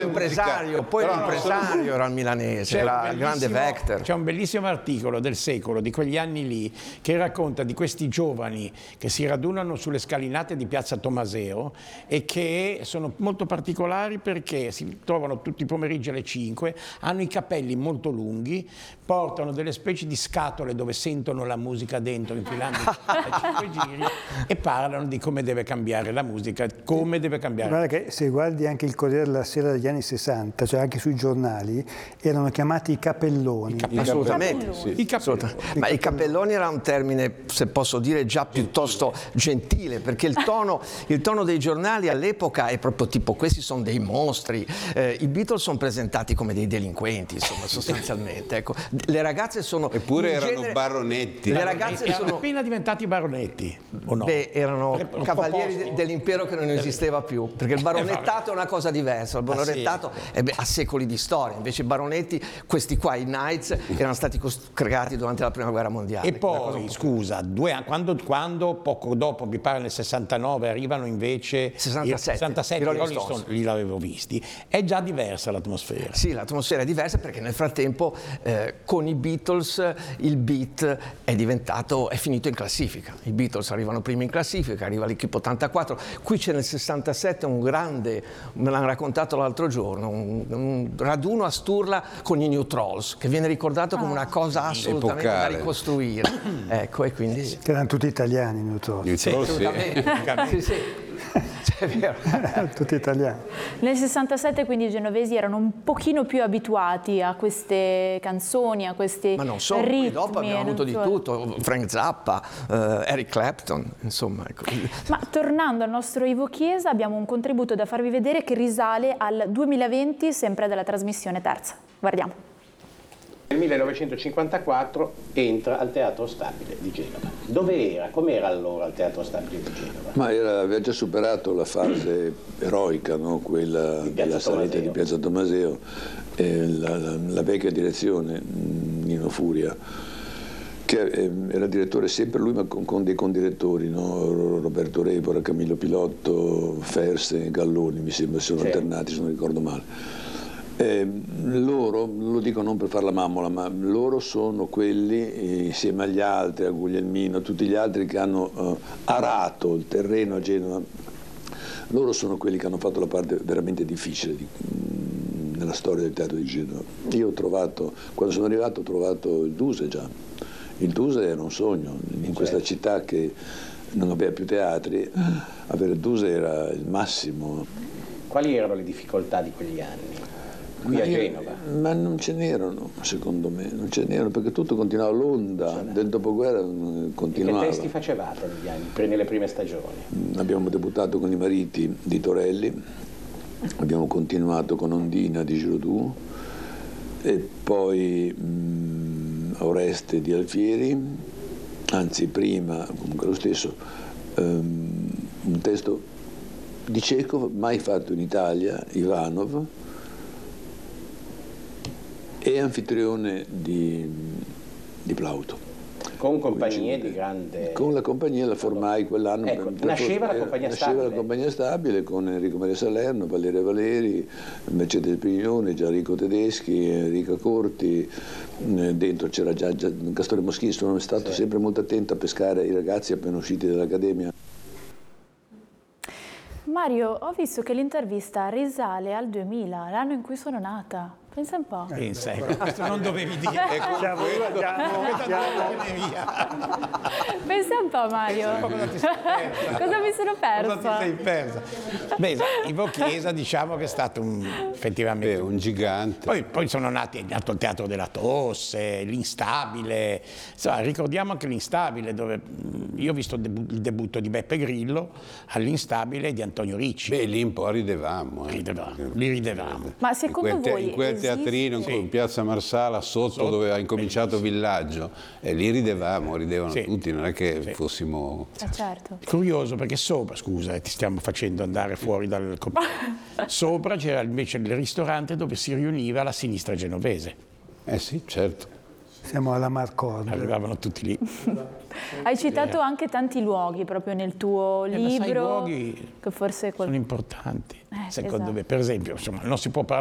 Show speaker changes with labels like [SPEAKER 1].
[SPEAKER 1] L'impresario, poi l'impresario era il milanese, era il grande Vector.
[SPEAKER 2] C'è un bellissimo articolo del Secolo, di quegli anni lì, che racconta di questi giovani che si radunano sulle scalinate di Piazza Tomaseo e che sono molto particolari perché si trovano tutti i pomeriggi alle 5, hanno i capelli molto lunghi, portano delle specie di scatole dove sentono la musica dentro infilandosi a 5 giri e parlano di come deve cambiare la musica, come deve cambiare.
[SPEAKER 3] Guarda che se guardi anche il Corriere della Sera degli anni 60, cioè anche sui giornali, erano chiamati i capelloni.
[SPEAKER 1] Assolutamente, sì. Ma i capelloni era un termine, se posso dire, già piuttosto gentile, perché il tono dei giornali all'epoca è proprio tipo questi sono dei mostri, i Beatles sono presentati come dei delinquenti, insomma, sostanzialmente. Ecco. Le ragazze sono...
[SPEAKER 4] Eppure erano baronetti.
[SPEAKER 1] Le ragazze
[SPEAKER 2] erano appena diventati baronetti, o no?
[SPEAKER 1] Beh, erano cavalieri dell'impero che non esisteva più, perché il baronettato è una cosa diversa, il baronettato ha secoli di storia, invece i baronetti, questi qua, i Knights, erano stati creati durante la Prima Guerra Mondiale.
[SPEAKER 2] E poi, scusa, quando poco dopo, mi pare nel 69, arrivano invece
[SPEAKER 1] 67
[SPEAKER 2] i Rolling Stones, lì l'avevo visti, è già diversa l'atmosfera.
[SPEAKER 1] Sì, l'atmosfera è diversa perché nel frattempo con i Beatles il beat è finito in classifica. I Beatles arrivano prima in classifica, arriva l'Equipe 84, qui c'è nel 67 un grande, me l'hanno raccontato l'altro giorno, un raduno a Sturla con i New Trolls, che viene ricordato come una cosa assolutamente da ricostruire. Ecco, e quindi...
[SPEAKER 3] Che erano tutti italiani, i New Trolls.
[SPEAKER 4] New Trolls,
[SPEAKER 1] sì. Sì. È vero.
[SPEAKER 3] Tutti italiani.
[SPEAKER 5] Nel 67 quindi i genovesi erano un pochino più abituati a queste canzoni, a questi ritmi.
[SPEAKER 1] Ma non solo, poi dopo abbiamo avuto di tutto, Frank Zappa, Eric Clapton, insomma. Ecco.
[SPEAKER 5] Ma tornando al nostro Ivo Chiesa, abbiamo un contributo da farvi vedere che risale al 2020, sempre della trasmissione Terza. Guardiamo.
[SPEAKER 6] Nel 1954 entra al Teatro Stabile di Genova. Dove era? Com'era allora il Teatro Stabile di Genova?
[SPEAKER 7] Ma aveva già superato la fase eroica, no? Quella della salita di Piazza Tomaseo, la vecchia direzione, Nino Furia, che era direttore sempre lui, ma con dei condirettori, no? Roberto Rebora, Camillo Pilotto, Ferse, Galloni, mi sembra sono alternati, se non ricordo male. Loro, lo dico non per far la mammola, ma loro sono quelli, insieme agli altri, a Guglielmino, tutti gli altri che hanno arato il terreno a Genova, loro sono quelli che hanno fatto la parte veramente difficile nella storia del teatro di Genova. Io ho trovato, quando sono arrivato ho trovato il Duse già. Il Duse era un sogno, in questa città che non aveva più teatri, avere il Duse era il massimo.
[SPEAKER 6] Quali erano le difficoltà di quegli anni? Qui a Genova?
[SPEAKER 7] Ma non ce n'erano, secondo me, non ce n'erano, perché tutto continuava, l'onda del dopoguerra continuava.
[SPEAKER 6] E che testi facevate negli anni, nelle prime stagioni?
[SPEAKER 7] Abbiamo debuttato con I Mariti di Torelli, abbiamo continuato con Ondina di Giraudoux e poi Oreste di Alfieri, anzi prima, comunque lo stesso, un testo di Chekhov mai fatto in Italia, Ivanov, e Anfitrione di Plauto.
[SPEAKER 6] Con compagnie di grande...
[SPEAKER 7] Con la compagnia la formai quell'anno.
[SPEAKER 6] Ecco, nasceva la compagnia stabile.
[SPEAKER 7] Nasceva la compagnia stabile con Enrico Maria Salerno, Valeria Valeri, Mercedes Pignone, Gianrico Tedeschi, Enrica Corti, dentro c'era già Gastone Moschini. Sono stato sempre molto attento a pescare i ragazzi appena usciti dall'Accademia.
[SPEAKER 5] Mario, ho visto che l'intervista risale al 2000, l'anno in cui sono nata. Pensa un po'.
[SPEAKER 2] Pensa, questo non dovevi dire.
[SPEAKER 5] Pensa un po', Mario. Cosa mi sono persa?
[SPEAKER 2] Cosa ti sei persa? Beh, Ivo Chiesa diciamo che è stato effettivamente
[SPEAKER 4] un gigante.
[SPEAKER 2] Poi sono nato il Teatro della Tosse, l'Instabile. Insomma, ricordiamo anche l'Instabile, dove io ho visto il debutto di Beppe Grillo all'Instabile e di Antonio Ricci.
[SPEAKER 4] Beh, lì un po' ridevamo.
[SPEAKER 2] Li ridevamo.
[SPEAKER 5] Ma secondo voi
[SPEAKER 4] in quel teatrino in Piazza Marsala sotto dove ha incominciato Villaggio, e lì ridevano tutti, non è che fossimo...
[SPEAKER 5] certo.
[SPEAKER 2] Curioso perché sopra, scusa, ti stiamo facendo andare fuori dal... Sopra c'era invece il ristorante dove si riuniva la sinistra genovese.
[SPEAKER 4] Sì, certo.
[SPEAKER 3] Siamo alla Marcord.
[SPEAKER 2] Arrivavano tutti lì.
[SPEAKER 5] Hai citato anche tanti luoghi proprio nel tuo libro.
[SPEAKER 2] Ma sai, i luoghi
[SPEAKER 5] che forse
[SPEAKER 2] sono importanti, secondo
[SPEAKER 5] esatto.
[SPEAKER 2] me. Per esempio, insomma, non si può parlare